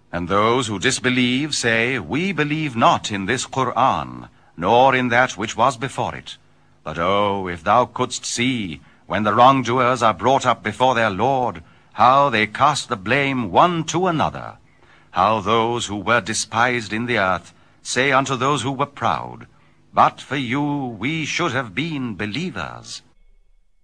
And those who disbelieve say, We believe not in this Qur'an, nor in that which was before it. But oh, if thou couldst see, when the wrongdoers are brought up before their Lord, how they cast the blame one to another, how those who were despised in the earth say unto those who were proud, But for you we should have been believers.